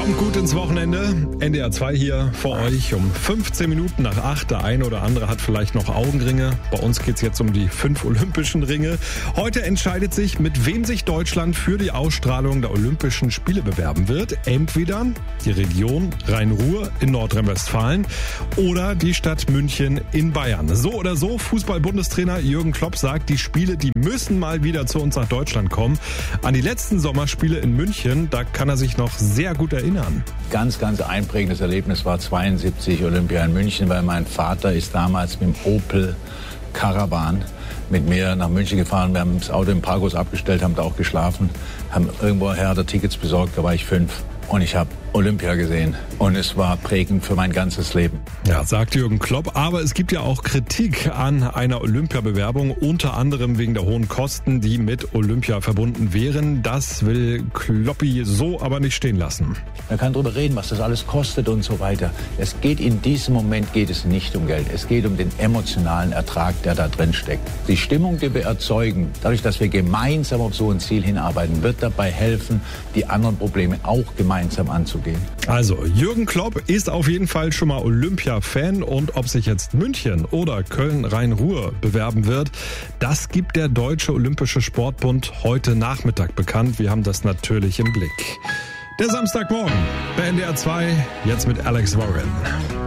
Kommt gut ins Wochenende. NDR 2 hier für euch um 15 Minuten nach 8. Der eine oder andere hat vielleicht noch Augenringe. Bei uns geht's jetzt um die 5 Olympischen Ringe. Heute entscheidet sich, mit wem sich Deutschland für die Ausstrahlung der Olympischen Spiele bewerben wird. Entweder die Region Rhein-Ruhr in Nordrhein-Westfalen oder die Stadt München in Bayern. So oder so, Fußball-Bundestrainer Jürgen Klopp sagt, die Spiele, die müssen mal wieder zu uns nach Deutschland kommen. An die letzten Sommerspiele in München, da kann er sich noch sehr gut erinnern. Ganz einprägendes Erlebnis war 72 Olympia in München, weil mein Vater ist damals mit dem Opel Caravan mit mir nach München gefahren. Wir haben das Auto im Parkhaus abgestellt, haben da auch geschlafen, haben irgendwoher Tickets besorgt, da war ich 5 und ich habe Olympia gesehen und es war prägend für mein ganzes Leben. Ja, sagt Jürgen Klopp, aber es gibt ja auch Kritik an einer Olympiabewerbung, unter anderem wegen der hohen Kosten, die mit Olympia verbunden wären. Das will Kloppi so aber nicht stehen lassen. Man kann darüber reden, was das alles kostet und so weiter. In diesem Moment geht es nicht um Geld. Es geht um den emotionalen Ertrag, der da drin steckt. Die Stimmung, die wir erzeugen, dadurch, dass wir gemeinsam auf so ein Ziel hinarbeiten, wird dabei helfen, die anderen Probleme auch gemeinsam anzugehen. Also, Jürgen Klopp ist auf jeden Fall schon mal Olympia-Fan und ob sich jetzt München oder Köln-Rhein-Ruhr bewerben wird, das gibt der Deutsche Olympische Sportbund heute Nachmittag bekannt. Wir haben das natürlich im Blick. Der Samstagmorgen bei NDR 2, jetzt mit Alex Warren.